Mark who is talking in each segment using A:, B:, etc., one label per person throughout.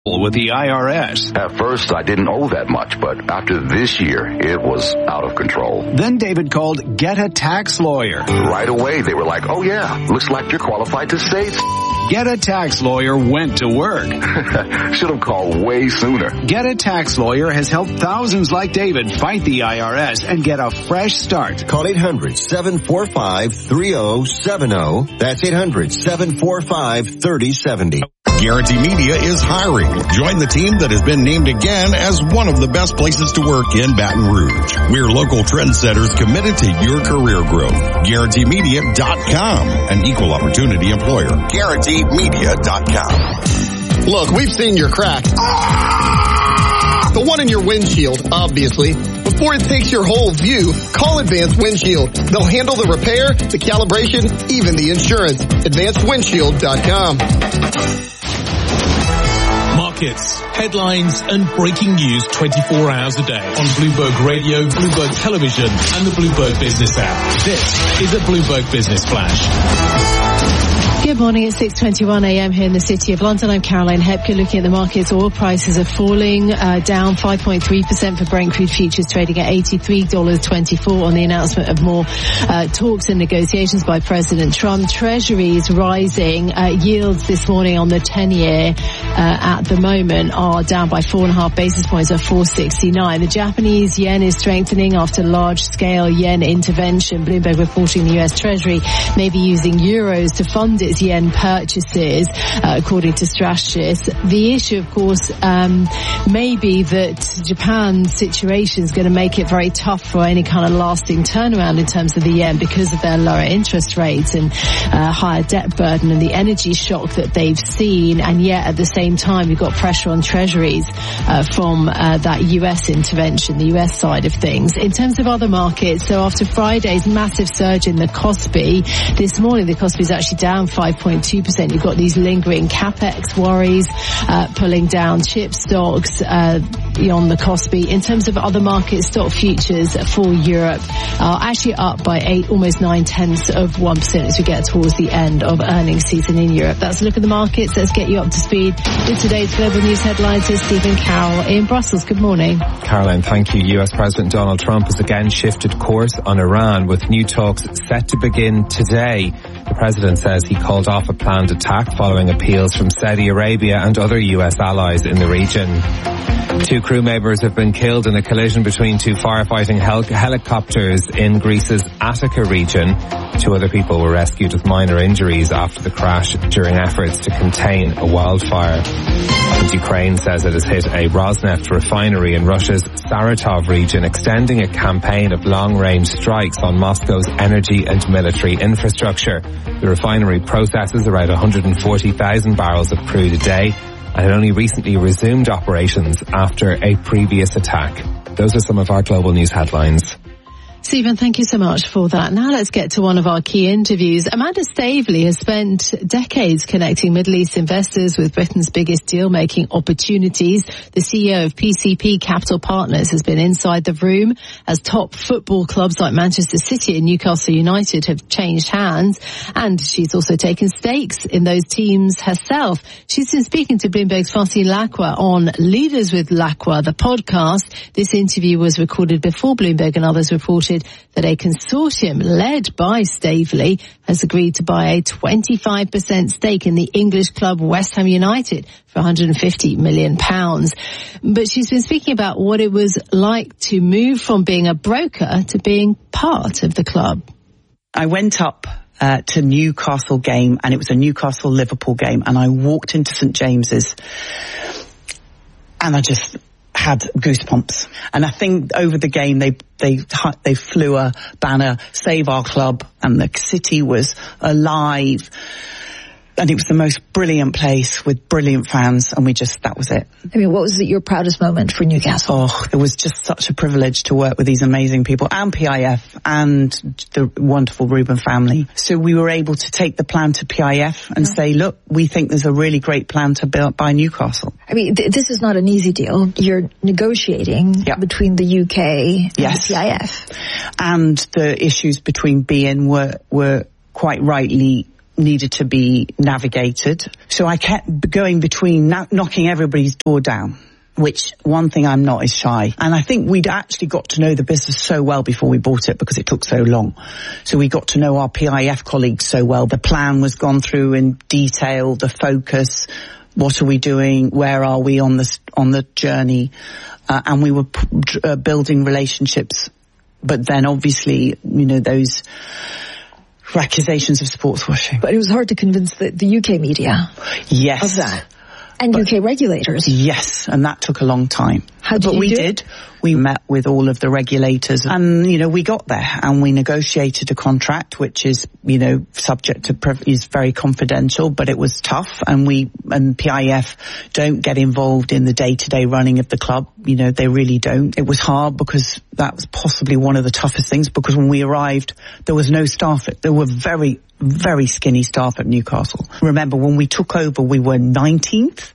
A: with the IRS.
B: At first, I didn't owe that much, but after this year, it was out of control.
A: Then David called Get a Tax Lawyer.
B: Right away, they were like, oh yeah, looks like you're qualified to save.
A: Get a Tax Lawyer went to work.
B: Should have called way sooner.
A: Get a Tax Lawyer has helped thousands like David fight the IRS and get a fresh start.
C: Call 800-745-3070. That's 800-745-3070.
D: Guarantee Media is hiring. Join the team that has been named again as one of the best places to work in Baton Rouge. We're local trendsetters committed to your career growth. GuaranteeMedia.com, an equal opportunity employer. GuaranteeMedia.com.
E: Look, we've seen your crack. The one in your windshield, obviously. Before it takes your whole view, call Advanced Windshield. They'll handle the repair, the calibration, even the insurance. AdvancedWindshield.com.
F: Markets, headlines, and breaking news 24 hours a day on Bloomberg Radio, Bloomberg Television, and the Bloomberg Business app. This is a Bloomberg Business Flash.
G: Good morning. It's 6:21 a.m. here in the City of London. I'm Caroline Hepker. Looking at the markets, oil prices are falling, down 5.3% for Brent crude futures, trading at $83.24 on the announcement of more talks and negotiations by President Trump. Treasuries rising. Yields this morning on the 10-year at the moment are down by 4.5 basis points at 4.69. The Japanese yen is strengthening after large-scale yen intervention. Bloomberg reporting the U.S. Treasury may be using euros to fund its yen purchases, according to Strategist. The issue, of course, may be that Japan's situation is going to make it very tough for any kind of lasting turnaround in terms of the yen because of their lower interest rates and higher debt burden and the energy shock that they've seen. And yet, at the same time, you've got pressure on treasuries from that US intervention, the US side of things. In terms of other markets, so after Friday's massive surge in the Kospi, this morning the Kospi is actually down 5.2%. You've got these lingering capex worries pulling down chip stocks on the Kospi. In terms of other markets, stock futures for Europe are actually up by almost 0.9% as we get towards the end of earnings season in Europe. That's a look at the markets. Let's get you up to speed with today's global news headlines. Here's Stephen Carroll in Brussels. Good morning.
H: Caroline, thank you. US President Donald Trump has again shifted course on Iran with new talks set to begin today. The president says he called off a planned attack following appeals from Saudi Arabia and other US allies in the region. 2 crew members have been killed in a collision between 2 firefighting helicopters in Greece's Attica region. 2 other people were rescued with minor injuries after the crash during efforts to contain a wildfire. And Ukraine says it has hit a Rosneft refinery in Russia's Saratov region, extending a campaign of long-range strikes on Moscow's energy and military infrastructure. The refinery processes around 140,000 barrels of crude a day, and it only recently resumed operations after a previous attack. Those are some of our global news headlines.
G: Stephen, thank you so much for that. Now let's get to one of our key interviews. Amanda Staveley has spent decades connecting Middle East investors with Britain's biggest deal-making opportunities. The CEO of PCP Capital Partners has been inside the room as top football clubs like Manchester City and Newcastle United have changed hands. And she's also taken stakes in those teams herself. She's been speaking to Bloomberg's Faustine Lacqua on Leaders with Lacqua, the podcast. This interview was recorded before Bloomberg and others reported that a consortium led by Staveley has agreed to buy a 25% stake in the English club West Ham United for £150 million. But she's been speaking about what it was like to move from being a broker to being part of the club.
I: I went up to Newcastle game, and it was a Newcastle-Liverpool game, and I walked into St James's, and I just had goosebumps. And I think over the game they flew a banner, Save Our Club, and the city was alive. And it was the most brilliant place with brilliant fans, and that was it.
J: I mean, what was your proudest moment for Newcastle?
I: Oh, it was just such a privilege to work with these amazing people, and PIF, and the wonderful Reuben family. So we were able to take the plan to PIF and say, look, we think there's a really great plan to buy Newcastle.
J: I mean, this is not an easy deal. You're negotiating between the UK and the PIF.
I: And the issues between beIN were quite rightly needed to be navigated. So I kept going between knocking everybody's door down, which one thing I'm not is shy. And I think we'd actually got to know the business so well before we bought it because it took so long. So we got to know our PIF colleagues so well. The plan was gone through in detail, the focus, what are we doing, where are we on the journey, and we were building relationships. But then obviously, those accusations of sports washing.
J: But it was hard to convince the UK media.
I: Yes.
J: Of that. And UK regulators.
I: Yes, and that took a long time.
J: How did you do it?
I: We met with all of the regulators and, we got there and we negotiated a contract, which is, subject to, is very confidential, but it was tough and PIF don't get involved in the day-to-day running of the club. They really don't. It was hard because that was possibly one of the toughest things because when we arrived, there was no staff. There were very, very skinny staff at Newcastle. Remember, when we took over, we were 19th.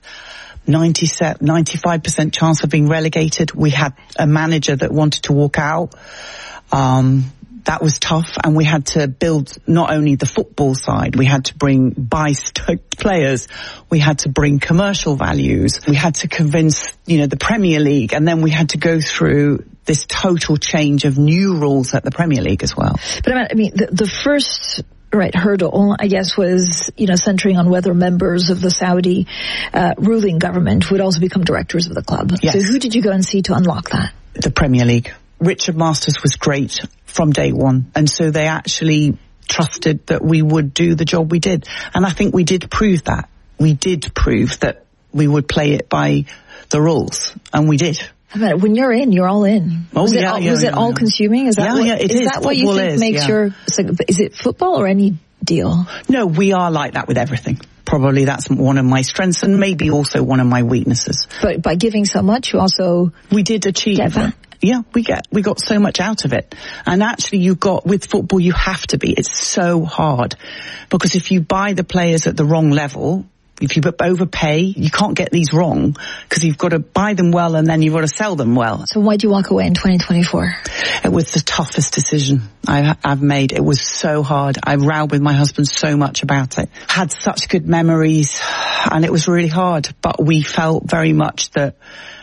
I: 95% chance of being relegated. We had a manager that wanted to walk out. That was tough, and we had to build not only the football side, we had to buy players, we had to bring commercial values, we had to convince, the Premier League, and then we had to go through this total change of new rules at the Premier League as well.
J: But the first hurdle, I guess, was, centering on whether members of the Saudi ruling government would also become directors of the club.
I: Yes.
J: So who did you go and see to unlock that?
I: The Premier League. Richard Masters was great from day one. And so they actually trusted that we would do the job we did. And I think we did prove that. We did prove that we would play it by the rules. And we did.
J: When you're in, you're all in. Was it all consuming? Is that what you think makes is it football or any deal?
I: No, we are like that with everything. Probably that's one of my strengths and maybe also one of my weaknesses.
J: But by giving so much, you also...
I: We did achieve that. Yeah, we got so much out of it. And actually with football, you have to be. It's so hard. Because if you buy the players at the wrong level... If you overpay, you can't get these wrong because you've got to buy them well and then you've got to sell them well.
J: So why'd you walk away in 2024?
I: It was the toughest decision I've made. It was so hard. I rowed with my husband so much about it. Had such good memories and it was really hard. But we felt very much that,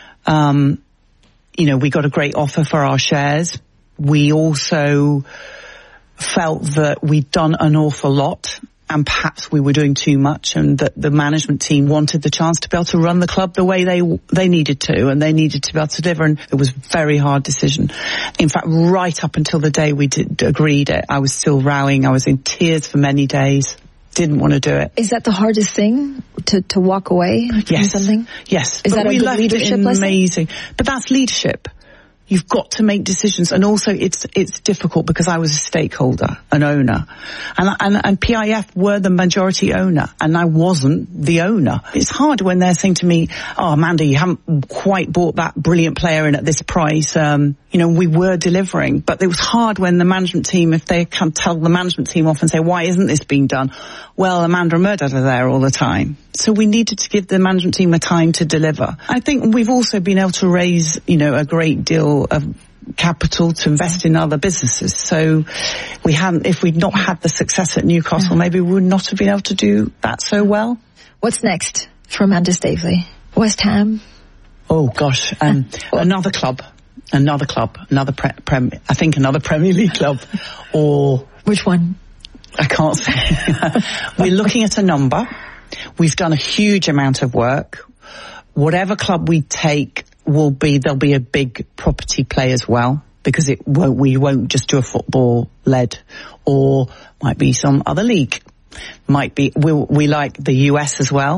I: we got a great offer for our shares. We also felt that we'd done an awful lot. And perhaps we were doing too much and that the management team wanted the chance to be able to run the club the way they needed to and they needed to be able to deliver. And it was a very hard decision. In fact, right up until the day we agreed it, I was still rowing. I was in tears for many days. Didn't want to do it.
J: Is that the hardest thing to walk away from something?
I: Yes.
J: Is that a good leadership lesson?
I: Amazing. But that's leadership. You've got to make decisions, and also it's difficult because I was a stakeholder, an owner, and PIF were the majority owner, and I wasn't the owner. It's hard when they're saying to me, "Oh, Amanda, you haven't quite bought that brilliant player in at this price." We were delivering, but it was hard when the management team, if they can tell the management team off and say, "Why isn't this being done?" Well, Amanda and Murdoch are there all the time. So we needed to give the management team a time to deliver. I think we've also been able to raise, a great deal of capital to invest in other businesses. So if we'd not had the success at Newcastle, maybe we would not have been able to do that so well.
J: What's next for Amanda Staveley? West Ham?
I: Oh gosh, another club, another Premier League club, or
J: which one?
I: I can't say. We're looking at a number. We've done a huge amount of work. Whatever club we take there'll be a big property play as well, because we won't just do a football led, or might be some other league. We like the US as well.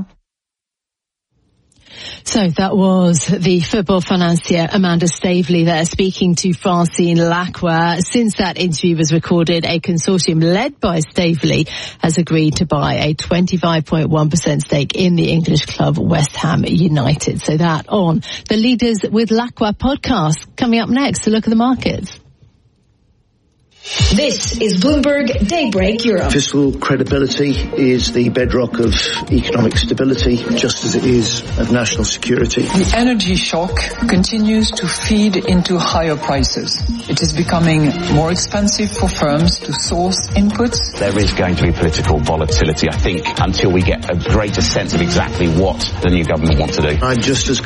G: So that was the football financier Amanda Staveley there speaking to Francine Lacroix. Since that interview was recorded, a consortium led by Staveley has agreed to buy a 25.1% stake in the English club West Ham United. So that on the Leaders with Lacroix podcast. Coming up next, to look at the markets.
K: This is Bloomberg Daybreak Europe.
L: Fiscal credibility is the bedrock of economic stability, just as it is of national security.
M: The energy shock continues to feed into higher prices. It is becoming more expensive for firms to source inputs.
N: There is going to be political volatility, I think, until we get a greater sense of exactly what the new government wants to do.
L: I'm just as